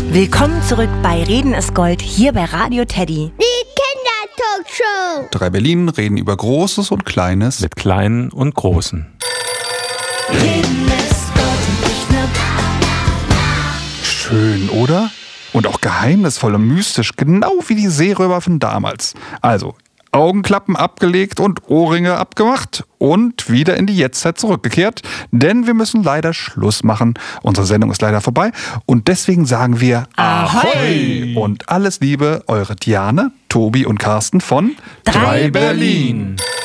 Willkommen zurück bei Reden ist Gold, hier bei Radio Teddy. Die Kindertalkshow. 3 Berlin reden über Großes und Kleines. Mit Kleinen und Großen. Reden ist Gold und nicht nur Schön, oder? Und auch geheimnisvoll und mystisch, genau wie die Seerömer von damals. Also, Augenklappen abgelegt und Ohrringe abgemacht und wieder in die Jetztzeit zurückgekehrt, denn wir müssen leider Schluss machen. Unsere Sendung ist leider vorbei und deswegen sagen wir Ahoi! Und alles Liebe, eure Diane, Tobi und Carsten von 3 Berlin.